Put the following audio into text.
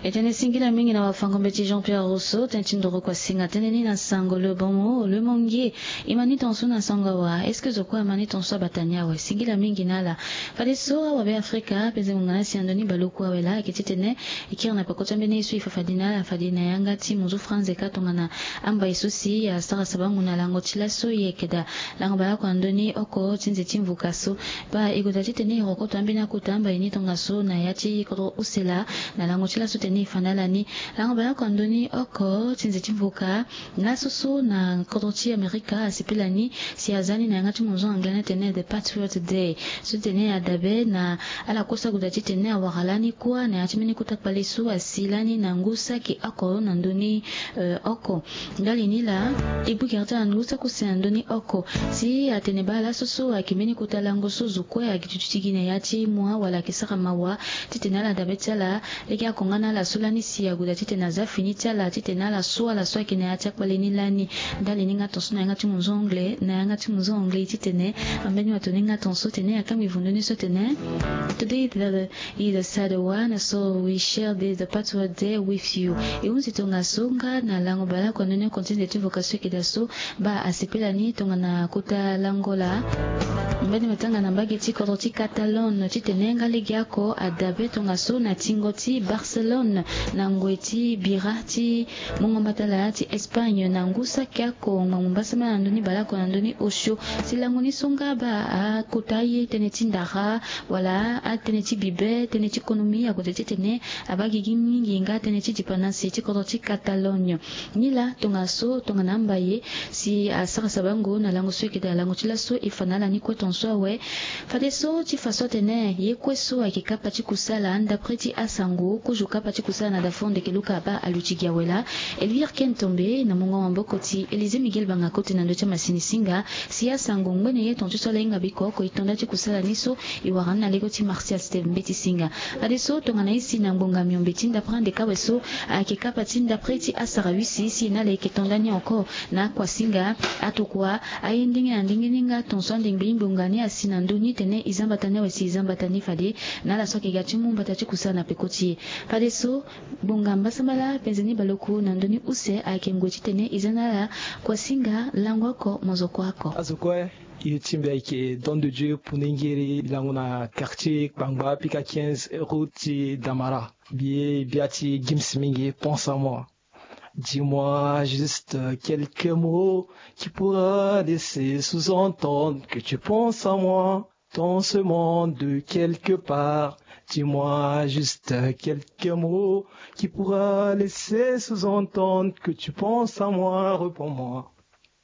Etene singila mingi na wafango mbeti Jean-Pierre Rousseau tenchindoro kwa singa teneni na sango le bomo le mongi imani tonso na sango wa eske zokwa imani tonso batanya wa singila mingi nala faleso wa be Afrika peze mungana si andoni baluku wa wela kititene ikirna pakota mbene isu ifafadina fadina yanga ti muzu France katongana amba isusi ya sara sabangu na lango tilaso yekeda lango bala kwa andoni oko tinze timvukaso ba igotati tene rokoto ambina kutamba ini tongaso na yati kodo usela na lango tilaso ni fanala ni lango bala kwa ndoni oko tinze timvuka na susu na kodoti Amerika asipilani si azani na ngati muzo anglana tene the Patriot Day so tene adabe na ala kosa gudati tene awagalani kwa na atimini kutakpalisu asilani na ngusa ki oko na ndoni oko ndali nila ibu kerta ngusa kusa ndoni oko si atene bala susu akimini kutalango suzu kwa akitutigine yati mwa wala kisaka mawa titena la dabe tala leki akongana la sulani si aguda titena za finita la titena la soa kine atia kwa lenilani ndali ninga tonso na ngati muzongle na ngati muzongle titene ambeni watoni nga tonso tene akami vundoni so tene today is the sad one so we share the Patriot Day with you iunzi tonga songa na lango bala kwa nene continue to vocation kidaso ba asipela ni tonga na kuta langola mbeni matanga na mbageti koroti Catalone titenenga ligi yako adabe tonga so na tingoti Barcelone na ngweti birati mungo matala ati Espagne na ngusa kyako mamumbasa na ndoni balako na ndoni osho silangoni songa ba kotaye teneti ndara wala teneti bibe teneti ekonomia kotete tene abagi gimingi nga teneti dipanasi tikoroti Catalogne nila tonga so tonga nambaye si asara sabango na lango so ekeda lango tilaso ifanala ni kwetonso we fadeso ti faso tene yekweso akikapa tikusala d'après ti asango kujuka pati kusala na dafonde keluka ba alutigia wela Elvire Kentombe na mungo mamboko ti Elize Miguel banga kote na ndocha masini singa siasa ngongwene ye tontu sola inga biko ko itonda ti kusala niso iwarana na lego ti Martial Steve mbeti singa adeso tonga na isi na ngonga miombeti ndaprande kaweso akikapa ti d'après ti asara wisi si na le ketonda ni encore na kwa singa atukwa ayendinga ndinga tonso ndingbi mbungani asina nduni tene izamba tane wesi izamba tani fade na la soke gati mumba tati kusala na pekoti fadeso bongamba sambala penzeni baloku na ndoni use akengoti tene izanala kwa singa langwako mozo kwako azokwe itimbe ike don de Dieu punengeri lango na quartier Bangba pika 15 route d'Amara biati Gims Mingi pense à moi. Dis-moi juste quelques mots qui pourra laisser sous-entendre que tu penses à moi dans ce monde de quelque part. Dis-moi juste quelques mots qui pourra laisser sous-entendre que tu penses à moi. Réponds-moi.